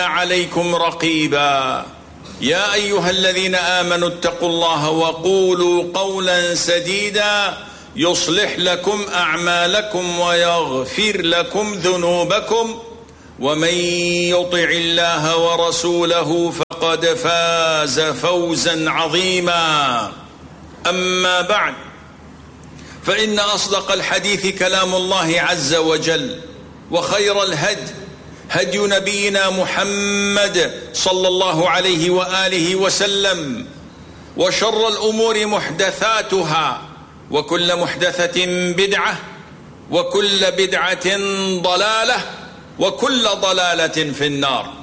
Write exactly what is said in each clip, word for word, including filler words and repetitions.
عليكم رقيبا يا أيها الذين آمنوا اتقوا الله وقولوا قولا سديدا يصلح لكم أعمالكم ويغفر لكم ذنوبكم ومن يطع الله ورسوله فقد فاز فوزا عظيما أما بعد فإن أصدق الحديث كلام الله عز وجل وخير الهدي هدي نبينا محمد صلى الله عليه وآله وسلم وشر الأمور محدثاتها وكل محدثة بدعة وكل بدعة ضلالة وكل ضلالة في النار.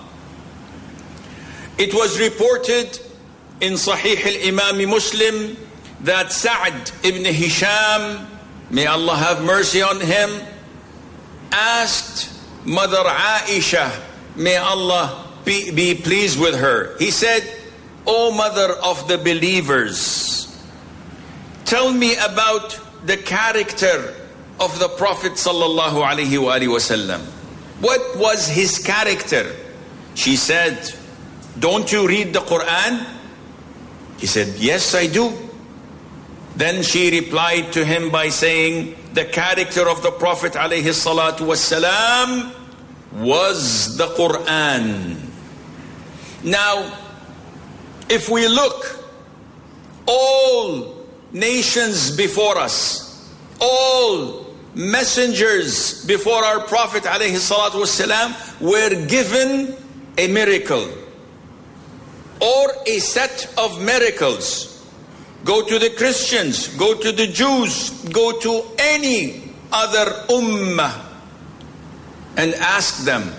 It was reported in Sahih al-Imam Muslim that Sa'd ibn Hisham, may Allah have mercy on him, asked Mother Aisha, may Allah be, be pleased with her. He said, O mother of the believers, tell me about the character of the Prophet sallallahu alaihi wasallam. What was his character? She said, don't you read the Quran? He said, yes, I do. Then she replied to him by saying, the character of the Prophet alayhi salatu wassalam was the Quran. Now, if we look, all nations before us, all messengers before our Prophet alayhi salatu wassalam were given a miracle or a set of miracles. Go to the Christians, go to the Jews, go to any other ummah and ask them.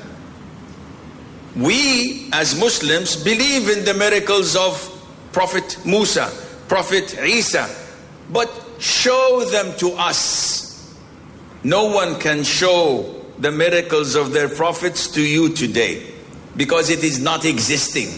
We as Muslims believe in the miracles of Prophet Musa, Prophet Isa, but show them to us. No one can show the miracles of their prophets to you today because it is not existing.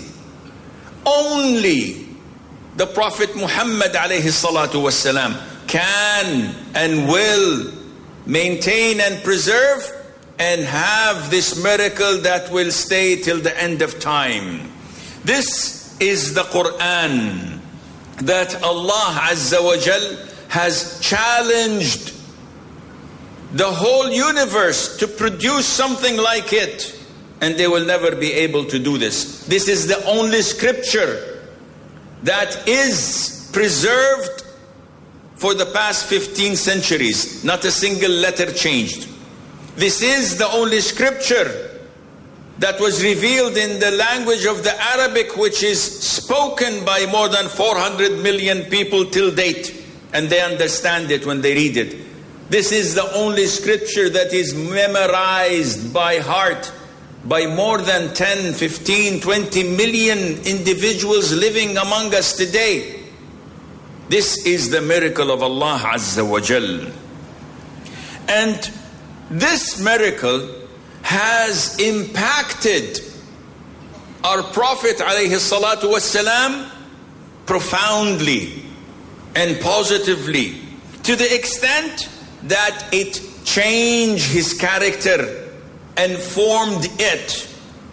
Only the Prophet Muhammad alayhi salatu wasalam can and will maintain and preserve and have this miracle that will stay till the end of time. This is the Quran that Allah Azza wa Jal has challenged the whole universe to produce something like it, and they will never be able to do this. This is the only scripture that is preserved for the past fifteen centuries. Not a single letter changed. This is the only scripture that was revealed in the language of the Arabic, which is spoken by more than four hundred million people till date, and they understand it when they read it. This is the only scripture that is memorized by heart by more than ten, fifteen, twenty million individuals living among us today. This is the miracle of Allah Azza wa Jal. And this miracle has impacted our Prophet alayhi salatu wassalam profoundly and positively, to the extent that it changed his character and formed it.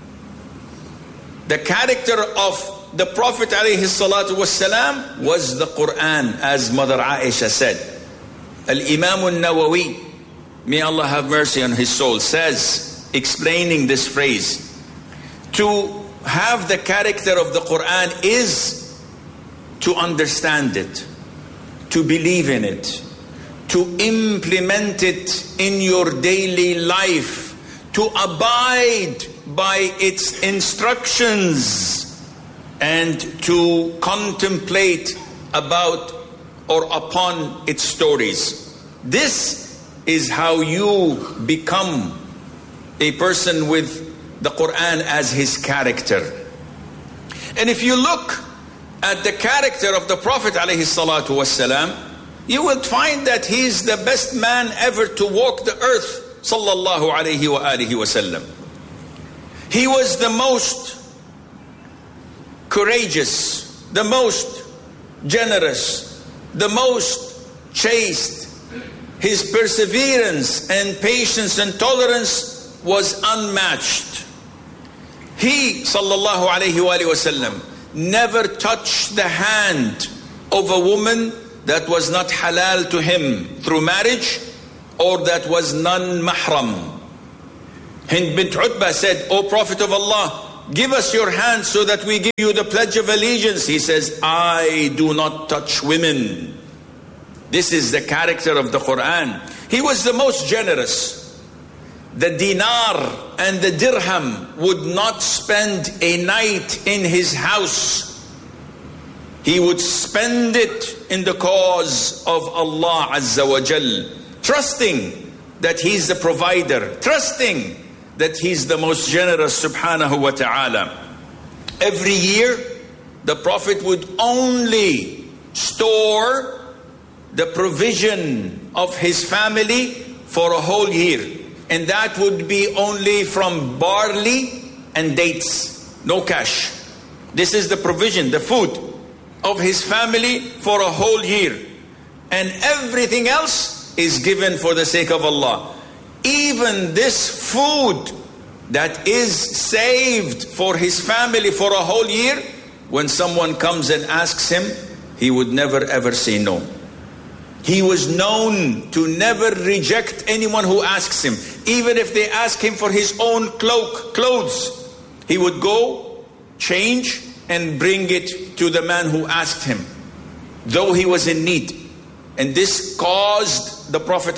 The character of the Prophet alayhi salatu wassalam was the Quran, as Mother Aisha said. Al-Imam al-Nawawi, may Allah have mercy on his soul, says, explaining this phrase, to have the character of the Quran is to understand it, to believe in it, to implement it in your daily life, to abide by its instructions, and to contemplate about or upon its stories. This is how you become a person with the Quran as his character. And if you look at the character of the Prophet alayhi salatu wassalam, you will find that he is the best man ever to walk the earth, sallallahu alayhi wa alihi wasallam. He was the most courageous, the most generous, the most chaste. His perseverance and patience and tolerance was unmatched. He, sallallahu alayhi wa sallam, never touched the hand of a woman that was not halal to him through marriage or that was non-mahram. Hind bint Utbah said, "O Prophet of Allah, give us your hand so that we give you the pledge of allegiance." He says, "I do not touch women." This is the character of the Quran. He was the most generous. The dinar and the dirham would not spend a night in his house. He would spend it in the cause of Allah Azza wa Jal, trusting that He's the provider, trusting that He's the most generous subhanahu wa ta'ala. Every year, the Prophet would only store the provision of his family for a whole year. And that would be only from barley and dates, no cash. This is the provision, the food of his family for a whole year. And everything else is given for the sake of Allah. Even this food that is saved for his family for a whole year, when someone comes and asks him, he would never ever say no. He was known to never reject anyone who asks him. Even if they ask him for his own cloak, clothes, he would go, change, and bring it to the man who asked him, though he was in need. And this caused the Prophet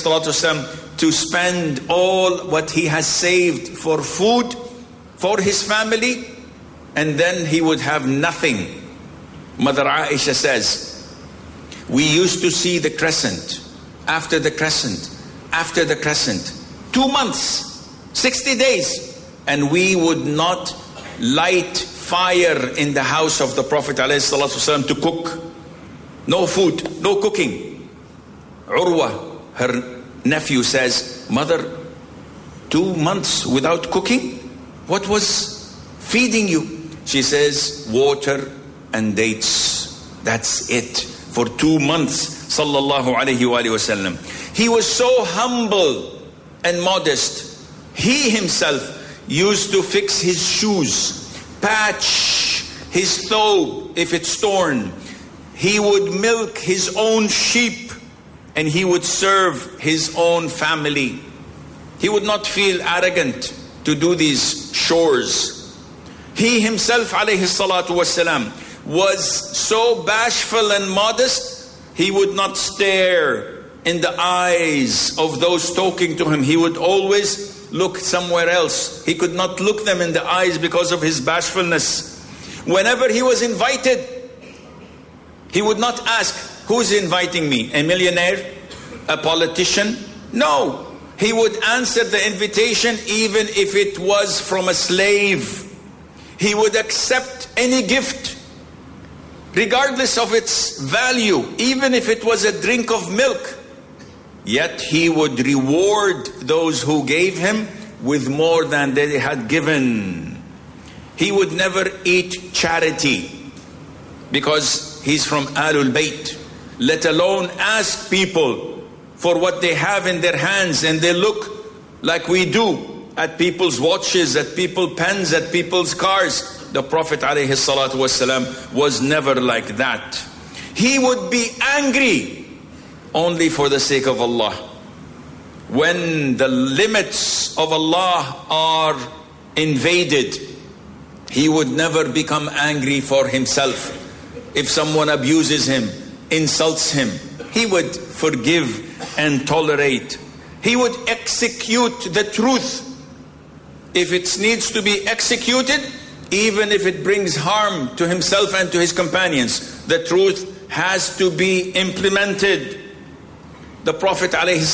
ﷺ to spend all what he has saved for food for his family, and then he would have nothing. Mother Aisha says, we used to see the crescent, after the crescent, after the crescent, two months, sixty days, and we would not light fire in the house of the Prophet ﷺ to cook. No food, no cooking. Urwa, her nephew, says, "Mother, two months without cooking? What was feeding you?" She says, "Water and dates. That's it. For two months, sallallahu alayhi wa sallam." He was so humble and modest. He himself used to fix his shoes, patch his thobe if it's torn. He would milk his own sheep, and he would serve his own family. He would not feel arrogant to do these chores. He himself, alayhi salatu wasalam, was so bashful and modest, he would not stare in the eyes of those talking to him. He would always look somewhere else. He could not look them in the eyes because of his bashfulness. Whenever he was invited, he would not ask, "Who's inviting me? A millionaire? A politician?" No. He would answer the invitation even if it was from a slave. He would accept any gift, regardless of its value, even if it was a drink of milk. Yet he would reward those who gave him with more than they had given. He would never eat charity because he's from Ahlul Bayt, let alone ask people for what they have in their hands, and they look like we do at people's watches, at people's pens, at people's cars. The Prophet ﷺ was never like that. He would be angry only for the sake of Allah. When the limits of Allah are invaded, he would never become angry for himself. If someone abuses him, insults him, he would forgive and tolerate. He would execute the truth if it needs to be executed, even if it brings harm to himself and to his companions. The truth has to be implemented. The Prophet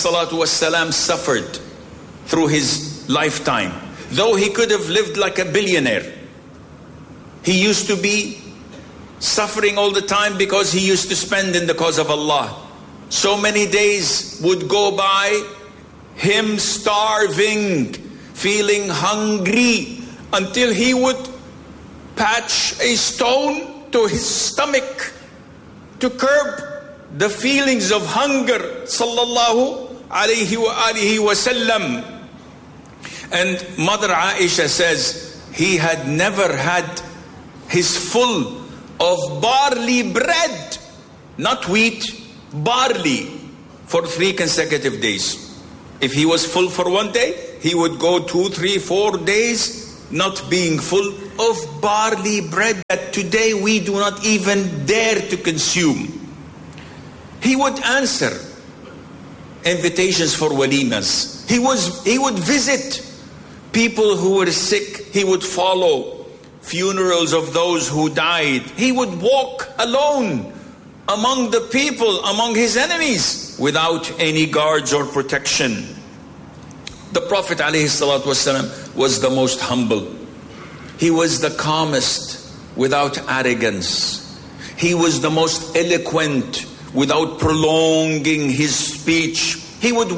ﷺ suffered through his lifetime. Though he could have lived like a billionaire, he used to be suffering all the time because he used to spend in the cause of Allah. So many days would go by, him starving, feeling hungry, until he would patch a stone to his stomach to curb the feelings of hunger, sallallahu alayhi wa alihi wa sallam. And Mother Aisha says, he had never had his full of barley bread, not wheat, barley, for three consecutive days. If he was full for one day, he would go two, three, four days not being full of barley bread that today we do not even dare to consume. He would answer invitations for walimas. He was he would visit people who were sick. He would follow funerals of those who died. He would walk alone among the people, among his enemies, without any guards or protection. The Prophet ﷺ was the most humble. He was the calmest without arrogance. He was the most eloquent without prolonging his speech. He would